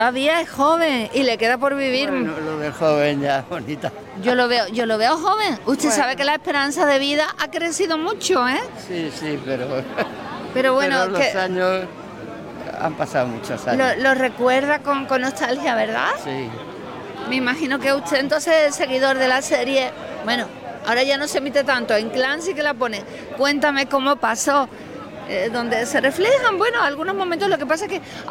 Todavía es joven y le queda por vivir. Bueno, lo de joven ya, bonita. Yo lo veo joven. Usted sabe que la esperanza de vida ha crecido mucho, ¿eh? Sí, pero bueno, pero los años han pasado muchos años. Lo recuerda con nostalgia, ¿verdad? Sí. Me imagino que usted entonces es seguidor de la serie. Bueno, ahora ya no se emite tanto, en Clan sí que la pone. Cuéntame cómo pasó, donde se reflejan, bueno, algunos momentos. Lo que pasa es que